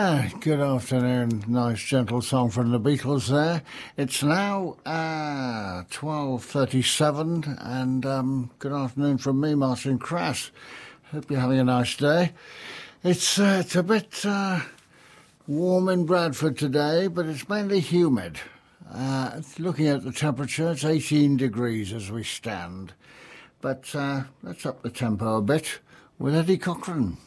Good afternoon. Nice gentle song from the Beatles there. It's now 12:37 and good afternoon from me, Martin Crass. Hope you're having a nice day. It's a bit warm in Bradford today, but it's mainly humid. Looking at the temperature, it's 18 degrees as we stand. But let's up the tempo a bit with Eddie Cochran.